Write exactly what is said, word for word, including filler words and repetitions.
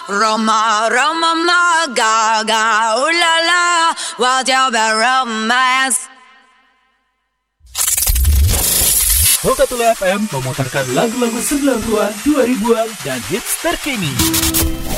Roma, Roma, ma, ga, ga, ooh la la, what's your bad romance? Hokatula F M memutarkan lagu-lagu sembilan puluhan, dua ribuan, dan hits terkini.